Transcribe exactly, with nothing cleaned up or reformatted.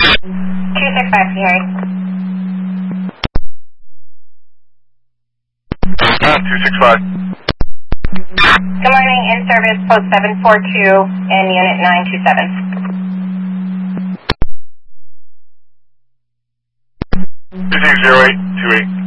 two six five, can you hear me? Uh, two six five. Good morning, in service, post seven four two in unit nine two seven. two six zero eight two eight.